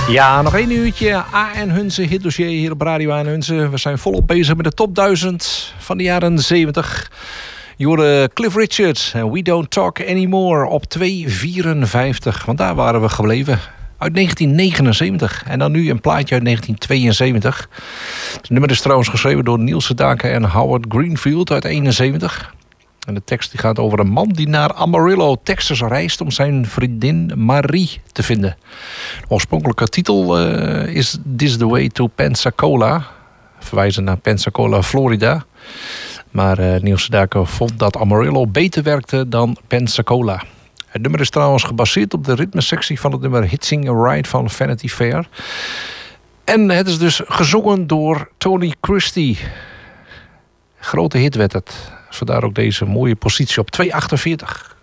Ja, nog 1 uurtje A.N. Hunze, hitdossier hier op Radio A.N. Hunze. We zijn volop bezig met de top 1000 van de jaren 70. Je hoorde Cliff Richard en We Don't Talk Anymore op 254. Want daar waren we gebleven. Uit 1979. En dan nu een plaatje uit 1972. Het nummer is trouwens geschreven door Niels Sedaka en Howard Greenfield uit 71. En de tekst die gaat over een man die naar Amarillo, Texas reist om zijn vriendin Marie te vinden. De oorspronkelijke titel is This the Way to Pensacola. Verwijzen naar Pensacola, Florida. Maar Niels Sedaka vond dat Amarillo beter werkte dan Pensacola. Het nummer is trouwens gebaseerd op de ritmesectie van het nummer Hitching a Ride van Vanity Fair. En het is dus gezongen door Tony Christie. Grote hit werd het. Vandaar ook deze mooie positie op 248.